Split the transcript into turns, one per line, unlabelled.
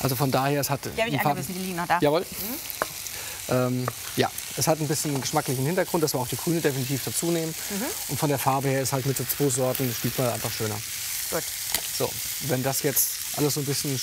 Also von daher, es hat...
Die habe ich angebissen, die liegen noch da.
Jawohl. Ja, es hat ein bisschen geschmacklichen Hintergrund, dass wir auch die Grüne definitiv dazu nehmen. Und von der Farbe her ist halt mit so 2 Sorten, das spielt man einfach schöner.
Gut.
So, wenn das jetzt alles so ein bisschen